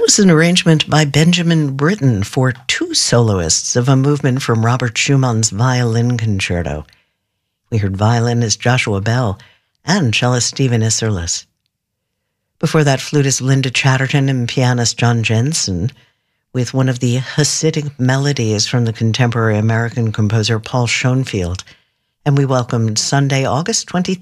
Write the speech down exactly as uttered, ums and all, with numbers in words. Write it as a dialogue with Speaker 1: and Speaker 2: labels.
Speaker 1: was an arrangement by Benjamin Britten for two soloists of a movement from Robert Schumann's Violin Concerto. We heard violinist Joshua Bell and cellist Stephen Isserlis. Before that, flutist Linda Chatterton and pianist John Jensen, with one of the Hasidic melodies from the contemporary American composer Paul Schoenfield. And we welcomed Sunday, August twenty-third,